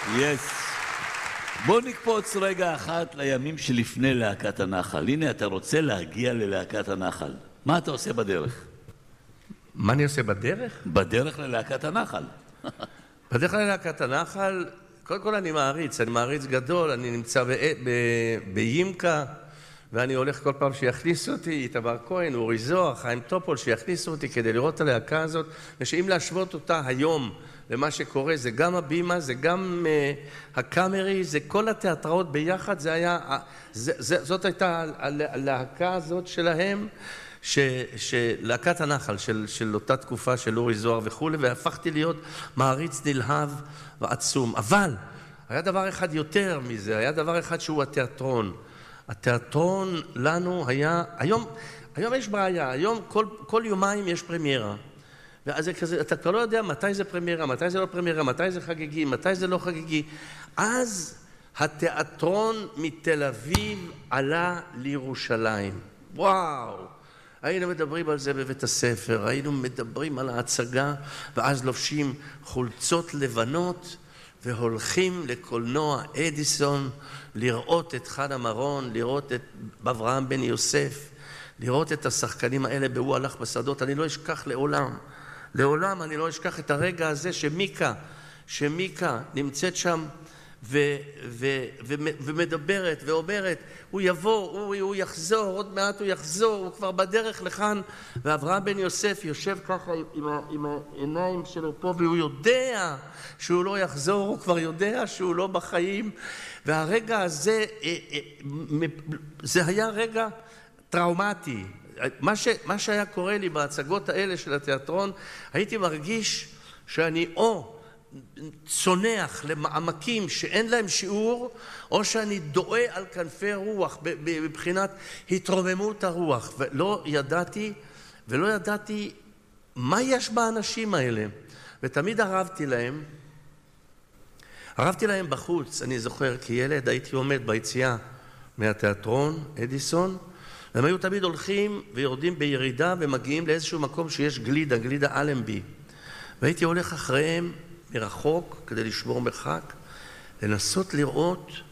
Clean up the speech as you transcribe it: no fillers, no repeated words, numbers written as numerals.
יס. בוא נקפוץ רגע אחת לימים שלפני להקת הנחל. הנה, אתה רוצה להגיע ללהקת הנחל. מה אתה עושה בדרך? מה אני עושה בדרך? בדרך ללהקת הנחל. בדרך ללהקת הנחל, קודם כל אני מעריץ גדול, אני נמצא בימקה, ואני הולך כל פעם שיכניסו אותי, איתמר כהן, אורי זוהר, חיים טופול, שיכניסו אותי כדי לראות את הלהקה הזאת, ושאם להשוות אותה היום למה שקורה, זה גם הבימה, זה גם הקאמרי, זה כל התיאטראות ביחד, זאת הייתה הלהקה הזאת שלהם, להקת הנחל של אותה תקופה של אורי זוהר וכו', והפכתי להיות מעריץ נלהב ועצום. אבל היה דבר אחד יותר מזה, היה דבר אחד שהוא התיאטרון. התיאטרון לנו היה, היום יש בעיה, היום כל יומיים יש פרמיירה. ואז זה כזה, אתה כבר לא יודע מתי זה פרמיירה, מתי זה לא פרמיירה, מתי זה חגיגי, מתי זה לא חגיגי. אז התיאטרון מתל אביב עלה לירושלים. וואו! היינו מדברים על זה בבית הספר, היינו מדברים על ההצגה, ואז לובשים חולצות לבנות, והולכים לקולנוע אדיסון, לראות את חנה מרון, לראות את אברהם בן יוסף, לראות את השחקנים האלה בהוא הלך בשדות. אני לא אשכח לעולם אני לא אשכח את הרגע הזה שמיקה נמצאת שם ומדברת ואומרת, הוא יבוא, הוא יחזור, עוד מעט הוא יחזור, הוא כבר בדרך לכאן, ואברהם בן יוסף יושב ככה עם העיניים שלו פה, והוא יודע שהוא לא יחזור, הוא כבר יודע שהוא לא בחיים, והרגע הזה, זה היה רגע טראומטי. מה שהיה קורה לי בהצגות האלה של התיאטרון, הייתי מרגיש שאני צונח למעמקים שאין להם שיעור, או שאני דועה על כנפי רוח מבחינת התרוממות הרוח, ולא ידעתי מה יש באנשים האלה, ותמיד ערבתי להם בחוץ. אני זוכר כילד הייתי עומד ביציאה מהתיאטרון אדיסון, והם היו תמיד הולכים ויורדים בירידה ומגיעים לאיזשהו מקום שיש גלידה אלנבי, והייתי הולך אחריהם מרחוק כדי לשמור מרחק, לנסות לראות